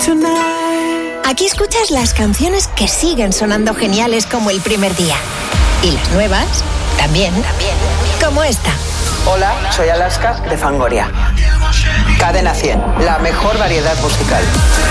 Aquí escuchas las canciones que siguen sonando geniales como el primer día. Y las nuevas, también. Como esta. Hola, soy Alaska de Fangoria. Cadena 100, la mejor variedad musical.